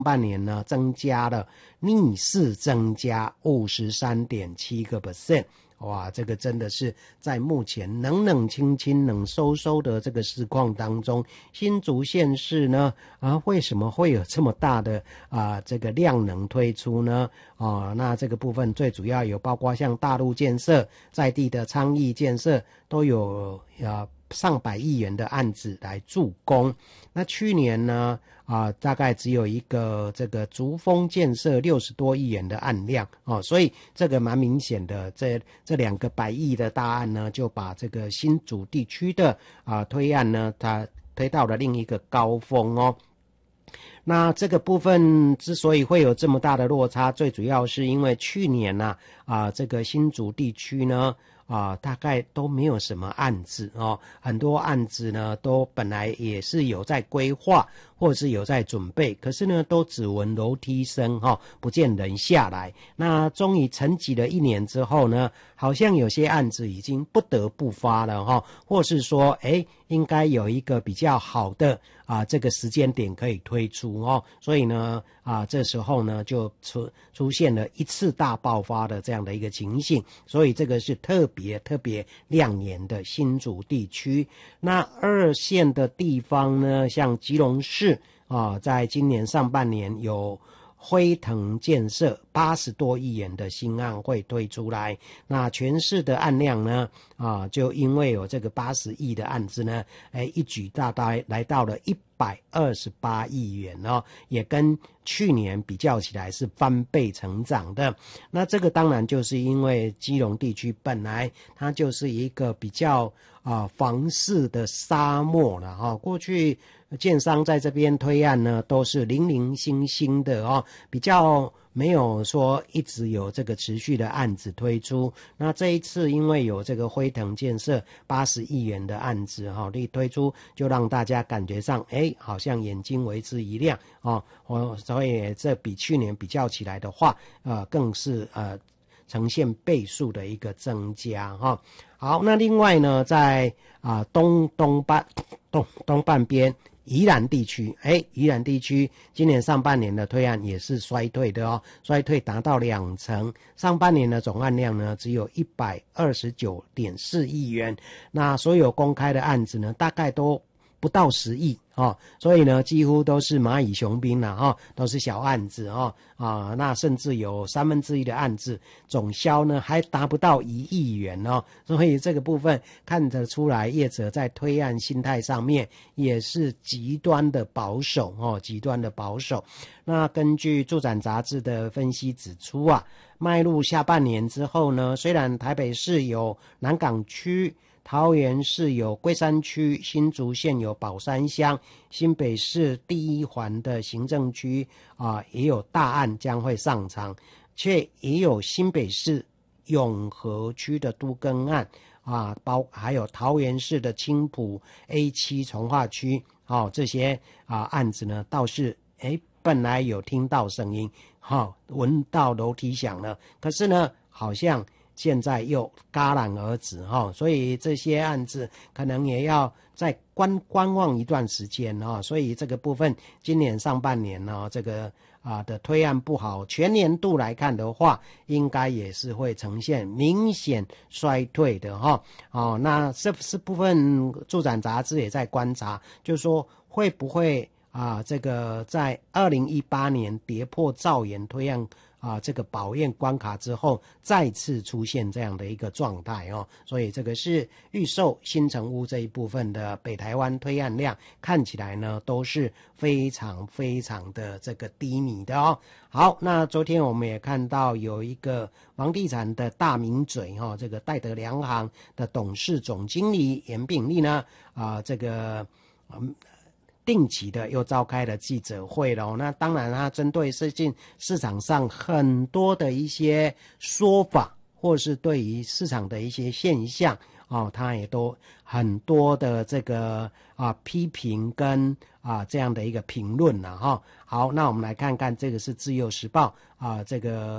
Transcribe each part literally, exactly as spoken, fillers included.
半年呢增加了逆势增加 五十三点七个百分点。哇，这个真的是在目前冷冷清清冷收收的这个市况当中，新竹县市呢啊为什么会有这么大的啊这个量能推出呢？啊，那这个部分最主要有包括像大陆建设、在地的昌邑建设都有啊上百亿元的案子来助攻。那去年呢啊大概只有一个这个竹峰建设六十多亿元的案量哦，所以这个蛮明显的，这这两个百亿的大案呢，就把这个新竹地区的啊推案呢，它推到了另一个高峰哦。那这个部分之所以会有这么大的落差，最主要是因为去年呢 啊, 啊这个新竹地区呢啊，大概都没有什么案子哦，很多案子呢都本来也是有在规划或者是有在准备，可是呢都只闻楼梯声哈、哦，不见人下来。那终于沉寂了一年之后呢，好像有些案子已经不得不发了哈、哦，或是说诶应该有一个比较好的啊这个时间点可以推出哦，所以呢啊这时候呢就出出现了一次大爆发的这样的一个情形，所以这个是特别特别亮眼的新竹地区。那二线的地方呢，像基隆市啊，在今年上半年有辉腾建设八十多亿元的新案会推出来，那全市的案量呢啊，就因为有这个八十亿的案子呢，哎，一举大概来到了一百二十八亿元哦，也跟去年比较起来是翻倍成长的。那这个当然就是因为基隆地区本来它就是一个比较啊房市的沙漠了哈、哦，过去建商在这边推案呢都是零零星星的哦，比较没有说一直有这个持续的案子推出。那这一次因为有这个辉腾建设八十亿元的案子哈、哦，一推出就让大家感觉上哎好像眼睛为之一亮哦，所以这比去年比较起来的话呃更是呃呈现倍数的一个增加哈、哦。好，那另外呢在啊、呃、东东半东东半边宜兰地区，哎，宜兰地区今年上半年的推案也是衰退的哦，衰退达到两成，上半年的总案量呢只有一百二十九点四亿元，那所有公开的案子呢大概都不到十亿哦，所以呢几乎都是蚂蚁雄兵啦哦，都是小案子哦啊，那甚至有三分之一的案子总销呢还达不到一亿元哦，所以这个部分看得出来业者在推案心态上面也是极端的保守哦，极端的保守。那根据住展杂志的分析指出啊，迈入下半年之后呢，虽然台北市有南港区，桃园市有龟山区，新竹县有宝山乡，新北市第一环的行政区啊，也有大案将会上场，却也有新北市永和区的都更案啊，包还有桃园市的青埔 A 七 从化区，哦，这些啊案子呢倒是哎本来有听到声音，哈、哦，闻到楼梯响了，可是呢好像现在又戛然而止哈、哦，所以这些案子可能也要再观观望一段时间哦。所以这个部分今年上半年呢、哦，这个啊的推案不好，全年度来看的话，应该也是会呈现明显衰退的哈、哦。哦，那这是部分住展杂志也在观察，就是说会不会啊这个在二零一八年跌破兆元推案啊，这个保验关卡之后再次出现这样的一个状态哦，所以这个是预售新成屋这一部分的北台湾推案量看起来呢都是非常非常的这个低迷的哦。好，那昨天我们也看到有一个房地产的大名嘴哈、哦，这个戴德梁行的董事总经理严炳立呢啊，这个嗯。定期的又召开了记者会了、哦、那当然他针对最近市场上很多的一些说法，或是对于市场的一些现象哦，他也都很多的这个啊批评跟啊这样的一个评论了哈、哦。好，那我们来看看这个是自由时报啊这个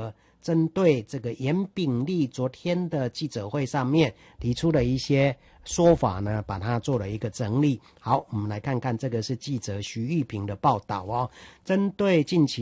针对这个严炳立昨天的记者会上面提出了一些说法呢，把它做了一个整理。好，我们来看看这个是记者徐玉平的报道哦，针对近期